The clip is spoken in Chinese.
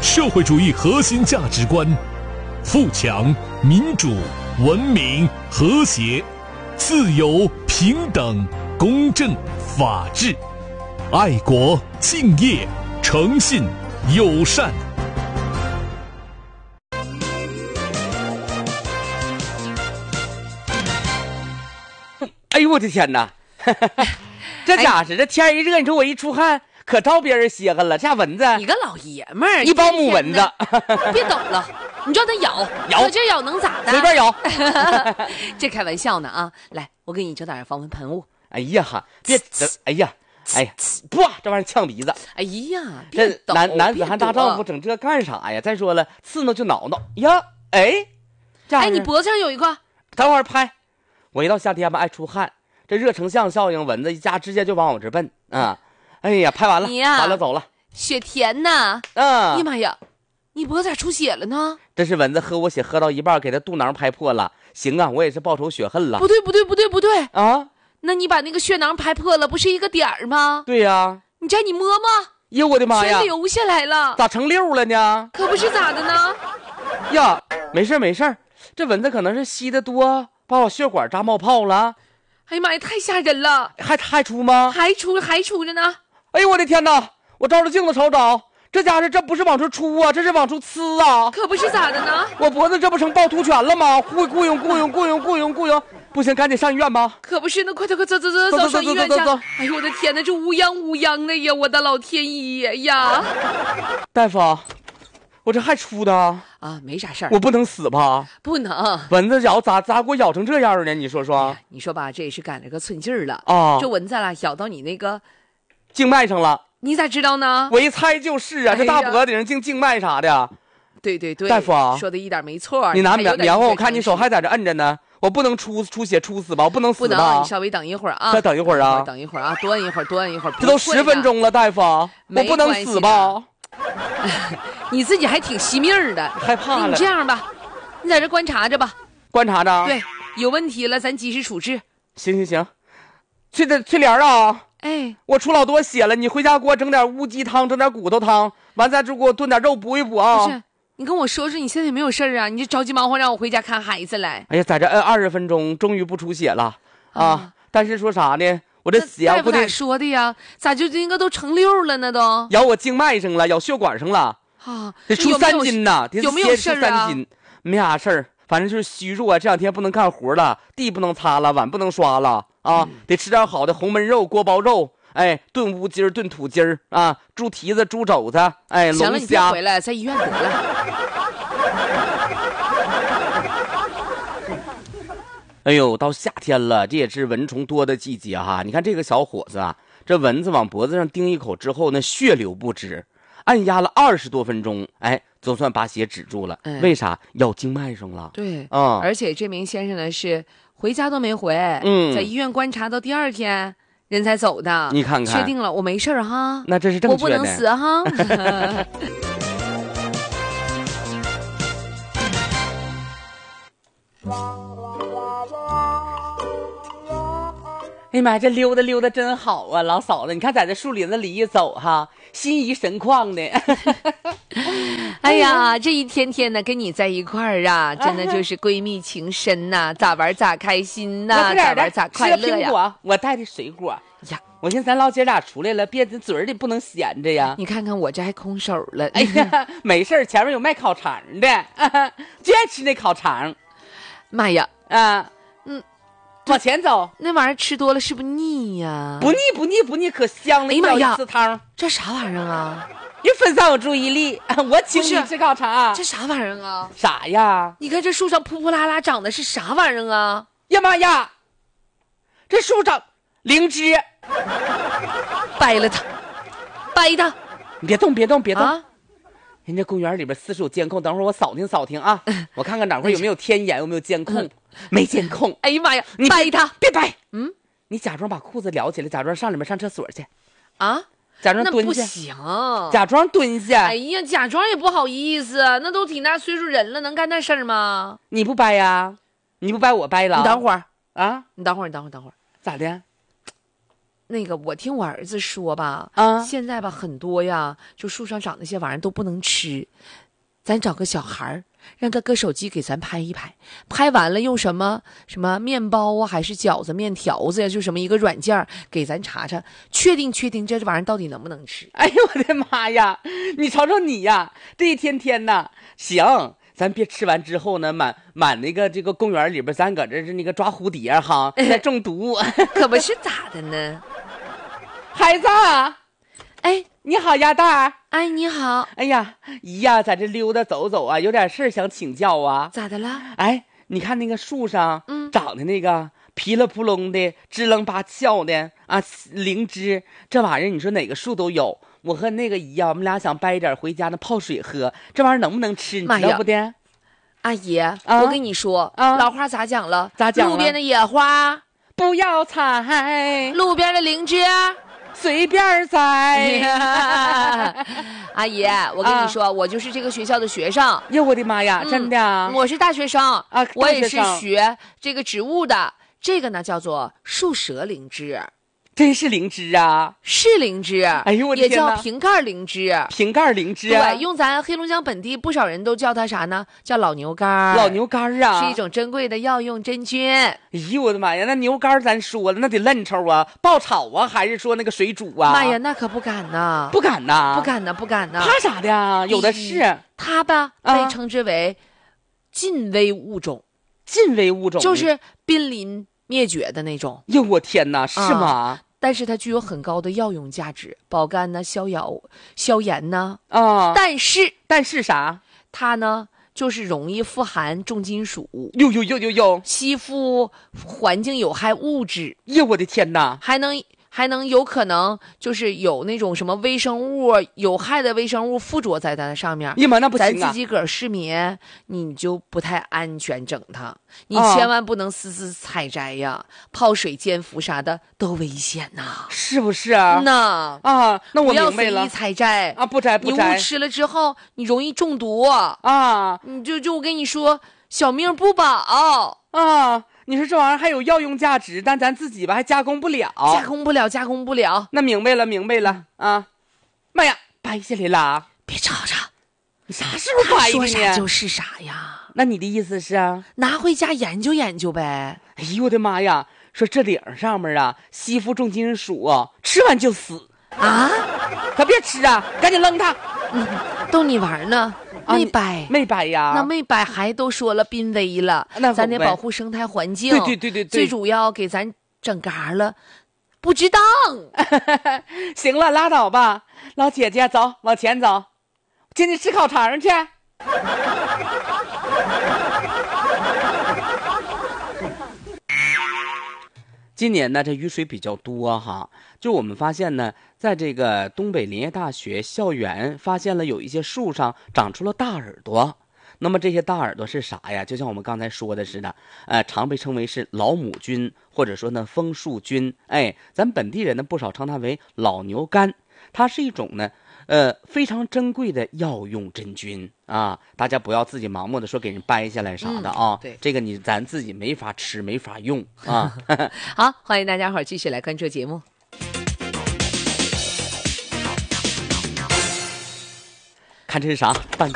社会主义核心价值观：富强、民主、文明、和谐、自由、平等、公正、法治、爱国、敬业、诚信、友善。 哎呦我的天哪！这家是这天一热，你说我一出汗，可招别人稀罕了。这蚊子， 你个老爷们儿， 一帮母蚊子， 别抖了，你让它咬，可劲咬能咋的？ 随便咬。 这开玩笑呢啊！来，我给你整点防蚊喷雾。 哎呀哈，别，哎呀，哎呀，不，这玩意儿呛鼻子。 哎呀， 这男子汉大丈夫整这干啥呀？再说了，刺挠就挠挠呀。哎， 你脖子上有一块， 等会儿拍。我一到夏天吧，爱出汗，这热成像效应，蚊子一家直接就往我这奔啊！哎呀，拍完了，完了走了。 雪甜呐！哎呀妈呀，你脖子咋出血了呢？ 这是蚊子喝我血喝到一半，给他肚囊拍破了。行啊，我也是报仇雪恨了。 不对啊！ 那你把那个血囊拍破了，不是一个点儿吗？ 对呀。 你摸摸。 哟，我的妈呀！ 全流下来了， 咋成溜了呢？ 可不是咋的呢？ 呀，没事，这蚊子可能是吸的多，把我血管扎冒泡了。 哎呀妈呀，太吓人了！ 还出吗？ 还出着呢！ 哎呦我的天哪！我照着镜子瞅瞅，这家伙这不是往出出啊，这是往出呲啊！ 可不是咋的呢？ 我脖子这不成趵突泉了吗？雇佣，不行，赶紧上医院吧！ 可不是，那快走上医院去！哎呦我的天哪，这乌泱的呀！我的老天爷呀！ 大夫，我这还出的啊，没啥事儿， 我不能死吧？ 不能， 蚊子咬咋给我咬成这样呢？你说说， 你说吧，这也是赶了个寸劲儿了啊！ 这蚊子啦咬到你那个静脉上了， 你咋知道呢？ 我一猜就是啊，这大脖子上静脉啥的。 对， 大夫说的一点没错。 你拿棉花，我看你手还在这摁着呢，我不能出血出死吧？我不能死吧？ 不能，你稍微等一会儿啊， 再等一会儿啊， 多摁一会儿。 这都10分钟了，大夫，我不能死吧？ 你自己还挺惜命的， 害怕了。 你这样吧，你在这观察着吧。 观察着。 对，有问题了咱及时处置。 行，翠莲啊， 哎， 我出老多血了，你回家给我整点乌鸡汤，整点骨头汤，完再给我炖点肉补一补啊。 不是，你跟我说你现在有没有事儿啊？你就着急忙慌让我回家看孩子来。 哎呀，在这摁20分钟，终于不出血了啊！但是说啥呢？我这血大夫咋说的呀？咋就应该都成溜了呢？都咬我静脉上了，咬血管上了啊！ 得出3斤呐， 有没有事儿啊？ 3斤，没啥事儿，反正就是虚弱，这2天不能干活了，地不能擦了，碗不能刷了啊！得吃点好的红焖肉、锅包肉，哎，炖乌鸡儿、炖土鸡儿啊，猪蹄子、猪肘子，哎，龙虾。 行了，你别回来，在医院得了。 哎呦，到夏天了，这也是蚊虫多的季节哈。你看这个小伙子啊，这蚊子往脖子上叮一口之后呢，血流不止，按压了20多分钟，哎，总算把血止住了。为啥？咬静脉上了。 对，而且这名先生呢是回家都没回，在医院观察到第2天人才走的。 你看看， 确定了，我没事哈。 那这是正确的， 我不能死哈。 哎呀妈，这溜达真好啊，老嫂子，你看在这树林子里一走哈，心怡神旷的。 哎呀，这一天天的跟你在一块儿啊，真的就是闺蜜情深呐，咋玩咋开心呐，咋玩咋快乐呀。 苹果，我带的水果呀。我寻思咱老姐俩出来了，别嘴儿里不能闲着呀。 你看看我这还空手了。 哎呀，没事，前面有卖烤肠的，就爱吃那烤肠。 妈呀， 往前走， 那玩意儿吃多了是不是腻呀？ 不腻，可香了。 哎呀妈呀， 一汤， 这啥玩意儿啊？ 又分散我注意力。我请你吃烤肠， 这啥玩意儿啊？ 啥呀？ 你看这树上扑扑啦啦长的是啥玩意儿啊？ 呀妈呀，这树长灵芝， 掰了它，掰它！ 你别动啊！ 人家公园里边四处有监控，等会儿我扫听啊，我看看哪块有没有天眼，有没有监控。没监控。 哎呀妈呀， 你掰他， 别掰。你假装把裤子撩起来，假装上里面上厕所去啊， 假装蹲下。 那不行， 假装蹲下。 哎呀，假装也不好意思，那都挺大岁数人了，能干那事儿吗？ 你不掰呀？你不掰我掰了。 你等会儿啊， 你等会儿， 咋的？ 那个我听我儿子说吧，现在吧很多呀，就树上长那些玩意儿都不能吃，咱找个小孩儿，让他搁手机给咱拍一拍，拍完了用什么面包啊，还是饺子、面条子呀，就什么一个软件给咱查查，确定这玩意儿到底能不能吃。 哎呦我的妈呀，你瞅瞅你呀，这一天天呐，行，咱别吃完之后呢，满那个这个公园里边，咱搁这是那个抓蝴蝶哈，再中毒， 可不是咋的呢？ 孩子， 哎， 你好呀，蛋儿。 哎，你好。 哎呀，姨呀，在这溜达走走啊，有点事儿想请教啊。 咋的了？ 哎，你看那个树上，长的那个噼里扑隆的、支棱八翘的啊，灵芝，这玩意儿你说哪个树都有。我和那个姨呀，我们俩想掰一点回家那泡水喝，这玩意儿能不能吃？你知道不的？ 阿姨，我跟你说，老话咋讲了？ 咋讲了？ 路边的野花不要采， 路边的灵芝随便摘。 阿姨，我跟你说，我就是这个学校的学生。 哟，我的妈呀，真的？ 我是大学生啊， 我也是学这个植物的。这个呢叫做树舌灵芝。 真是灵芝啊， 是灵芝， 哎呦我的天哪， 也叫瓶盖灵芝， 瓶盖灵芝啊， 对，用咱黑龙江本地不少人都叫它啥呢？叫老牛肝。 老牛肝啊， 是一种珍贵的药用真菌。 哎呦我的妈呀，那牛肝咱说了，那得嫩抽啊，爆炒啊，还是说那个水煮啊？ 妈呀，那可不敢呐， 不敢呐， 不敢呐，不敢呐， 怕啥的呀？有的是。 它吧被称之为近危物种， 近危物种就是濒临灭绝的那种。 哟我天哪，是吗？ 但是它具有很高的药用价值，保肝呢、消炎呢。但是啥？ 它呢就是容易富含重金属， 哟， 吸附环境有害物质。 哟我的天哪， 还能有可能就是有那种什么微生物有害的微生物附着在它上面。 呀妈，那不行啊！ 咱自己个儿市民你就不太安全整它，你千万不能私自采摘呀，泡水煎服啥的都危险呐， 是不是啊？ 那我明白了， 不要随意采摘啊，不摘， 你误吃了之后你容易中毒啊，你就我跟你说，小命不保啊。你说这玩意儿还有药用价值，但咱自己吧还加工不了。那明白了啊！妈呀，掰下来了！ 别吵吵， 你啥时候掰的呢？ 说啥就是啥呀。 那你的意思是啊？ 拿回家研究研究呗。 哎呦我的妈呀！说这顶上面啊吸附重金属，吃完就死啊！ 可别吃啊，赶紧扔它。 逗你玩呢。 没掰呀， 那没掰还都说了濒危了，咱得保护生态环境。 对， 最主要给咱整嘎了，不值当。 行了，拉倒吧，老姐姐，走，往前走，请你吃烤肠去。今年呢，这雨水比较多哈，就我们发现呢，在这个东北林业大学校园发现了有一些树上长出了大耳朵。那么这些大耳朵是啥呀？就像我们刚才说的似的，常被称为是老母菌，或者说呢枫树菌。咱本地人呢不少称它为老牛肝，它是一种呢非常珍贵的药用真菌啊！大家不要自己盲目的说给人掰下来啥的啊， 对， 这个咱自己没法吃，没法用啊。 好，欢迎大家伙儿继续来关注节目。 看这是啥？蛋糕。